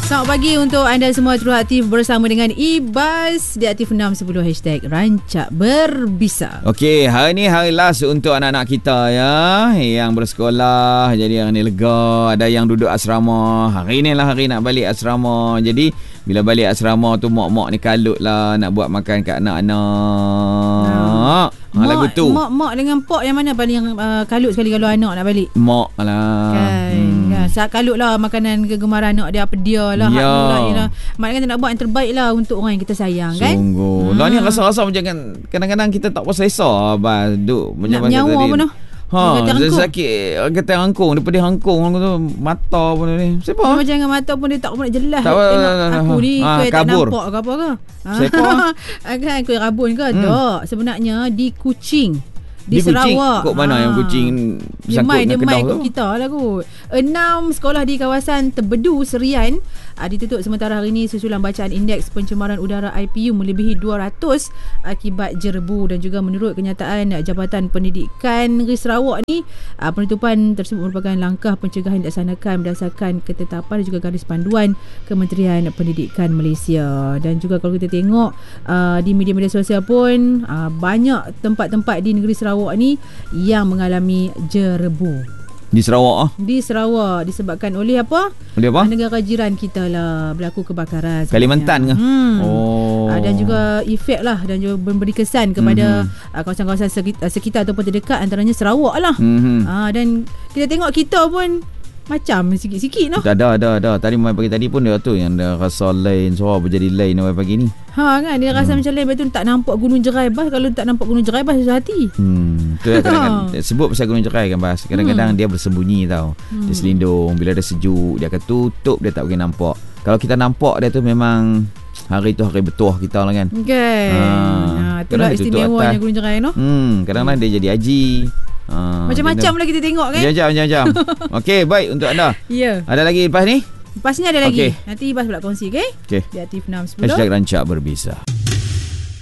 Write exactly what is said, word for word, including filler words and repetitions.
Selamat pagi untuk anda semua terus aktif bersama dengan Ibas di Aktif enam sepuluh hashtag Rancak Berbisa. Okey, hari ni hari last untuk anak-anak kita ya, yang bersekolah. Jadi hari ni lega, ada yang duduk asrama. Hari ni lah hari nak balik asrama. Jadi bila balik asrama tu mak-mak ni kalut lah nak buat makan kat anak-anak. Ha, lagu tu. Mak-mak dengan pok yang mana paling uh, kalut sekali kalau anak nak balik? Mak lah. Kan. Hmm. Kan. Saat kalut lah makanan kegemaran anak dia, apa dia lah. Ya. Lah, mak kan nak buat yang terbaik lah untuk orang yang kita sayang. Sungguh. Kan. Sungguh. Hmm. Lah ni rasa-rasa macam kan kadang-kadang kita tak puas selesa. Abang duk nak menyawa pun lah. Ha, sakit kata hangkung, dia pedih hangkung tu, mata pun ni. Siapa? Macam jangan mata pun dia tak nak jelas. Tak, tengok aku ni ha, kau tak kabur. nampak ke apa ke? Siapa? Kan kau rabun ke? Hmm. Tak, sebenarnya di Kuching. Di, di Sarawak. Kok mana ha. yang Kuching dia main, dia main kot kita lah kot. Enam sekolah di kawasan Tebedu, Serian uh, ditutup sementara hari ini susulan bacaan indeks pencemaran udara I P U melebihi dua ratus akibat jerebu. Dan juga menurut kenyataan Jabatan Pendidikan Negeri Sarawak ni, uh, penutupan tersebut merupakan langkah pencegahan dilaksanakan berdasarkan ketetapan dan juga garis panduan Kementerian Pendidikan Malaysia. Dan juga kalau kita tengok uh, di media-media sosial pun uh, banyak tempat-tempat di negeri Sarawak ni yang mengalami jerebu. Di Sarawak ah? Di Sarawak disebabkan oleh apa? Oleh apa? Negara jiran kita lah berlaku kebakaran. Kalimantan ke? Hmm. Oh. Uh, dan juga efek lah dan juga memberi kesan kepada mm-hmm. uh, kawasan-kawasan sekitar, sekitar ataupun terdekat, antaranya Sarawak lah. Mm-hmm. Uh, dan kita tengok kita pun macam sikit-sikit noh. Dah dah dah dah. Tadi mai pagi tadi pun dia tu yang dia rasa lain, suara berjadi lain mai pagi ni. Ha kan, dia rasa hmm. macam lain, betul tak nampak Gunung Jerai Bas. Kalau tak nampak Gunung Jerai Bas susah hati. Hmm. Tu kadang-kadang sebut pasal Gunung Jerai kan Bas. Kadang-kadang hmm. dia bersembunyi tau. Hmm. Dia selindung, bila dia sejuk dia akan tutup, dia tak boleh nampak. Kalau kita nampak dia tu memang hari tu hari bertuah kita lah kan. Okay. Ha, itulah istimewanya Gunung Jerai noh. Hmm, kadang-kadang hmm. dia jadi haji. Ha, macam-macam lah kita tengok kan. Jam-jam jam-jam. Okey, baik untuk anda. Ya. Ada lagi lepas ni? Lepas ni ada lagi. Okay. Nanti Ibas pula kongsi, okey? Okay. Di Aktif enam sepuluh. Hashtag Rancak Berbisa.